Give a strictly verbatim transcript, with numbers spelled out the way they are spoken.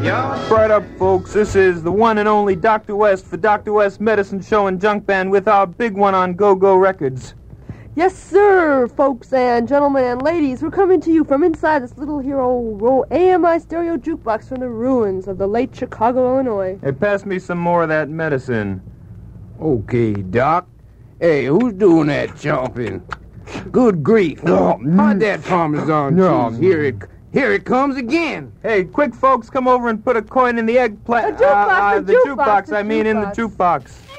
Yeah. Right up, folks. This is the one and only Doctor West for Doctor West Medicine Show and Junk Band with our big one on Go-Go Records. Yes, sir, folks and gentlemen and ladies. We're coming to you from inside this little hero A M I stereo jukebox from the ruins of the late Chicago, Illinois. Hey, pass me some more of that medicine. Okay, Doc. Hey, who's doing that chomping? Good grief. Oh, How'd that Parmesan No. cheese? Here it, here it comes again. Hey, quick, folks, come over and put a coin in the eggplant. A jukebox, uh, uh, a the jukebox, jukebox, a I mean in the jukebox. jukebox.